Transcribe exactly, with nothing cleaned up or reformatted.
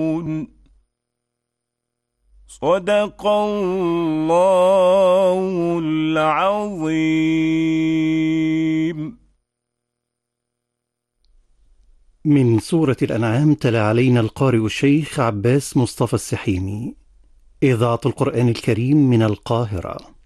صدق الله العظيم. من سورة الأنعام تلا علينا القارئ الشيخ عباس مصطفى السحيمي. إذاعة القرآن الكريم من القاهرة.